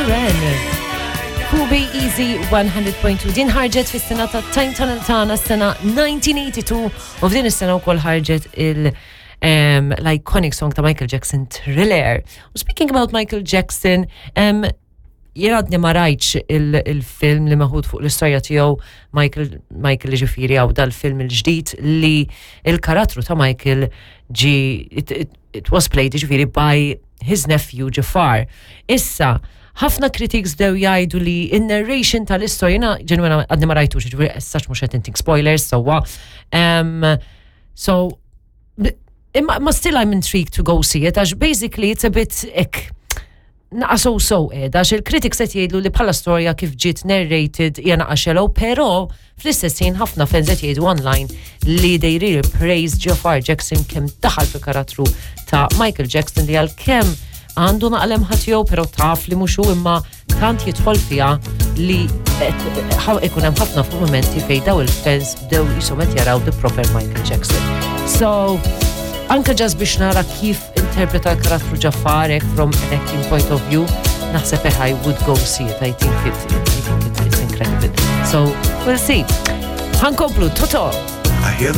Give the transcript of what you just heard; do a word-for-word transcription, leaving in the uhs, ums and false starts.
Duran. Kubi Easy one hundred point two din ħarġet fis-sena ta' Time Tunnel tagħna s-sena nineteen eighty-two u f'din is-sena wkoll ħarġet il um, l-iconic song ta' Michael Jackson Thriller. U speaking about Michael Jackson, um, jiradni ma rajtx il-film li maħud fuq l-istorja tiegħu Michael Michael ġifieri għaw dal-film il-ġdid li il-karattru ta' Michael ġi it, it, it was played ġifieri by his nephew Jafar. Issa ħafna critics dew jgħidu li in-narration tal-istorja ġenwina għadni ma rajtux ġifieri essax mhux qed intik spoilers sewwa. Um, so imma ma still I'm intrigued to go see it għax basically it's a bit ek naqasow sow ed, għax il-critics qed jgħidlu li bħala storja kif ġiet narrated hija naqaxelgħu, però fl-istess ħin ħafna fans qed jgħidu online li they really praise Jafar Jackson kemm daħal fil-karattru ta' Michael Jackson li għalkemm għandu naqlem ħatjow, però taf li mhux hu imma tant jidħol fiha li ikun hemm ħafna momenti fejn daw il-fans bdew qishom qed jaraw the proper Michael Jackson. So anke ġas biex nara kif interpreta l-karattru Jafar from an acting point of view, naħseb I would go see it. I think it, I think it, it's incredible. So we'll see. Ħankomplu, toto.